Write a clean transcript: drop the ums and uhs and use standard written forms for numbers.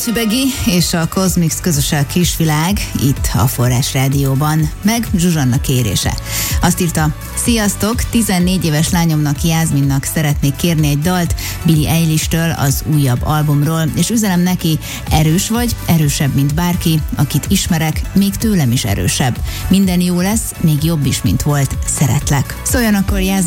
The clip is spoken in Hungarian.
Fübegi és a Cosmix közös a Kisvilág itt a Forrás Rádióban, meg Zsuzsanna kérése. Azt írta: sziasztok, 14 éves lányomnak, Jászminnak szeretnék kérni egy dalt Billie Eilish-től az újabb albumról, és üzenem neki: erős vagy, erősebb, mint bárki, akit ismerek, még tőlem is erősebb. Minden jó lesz, még jobb is, mint volt. Szeretlek. Szóljon akkor